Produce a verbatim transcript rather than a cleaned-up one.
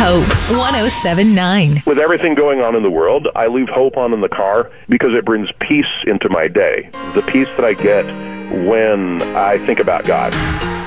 Hope, one oh seven point nine. With everything going on in the world, I leave hope on in the car because it brings peace into my day. The peace that I get when I think about God.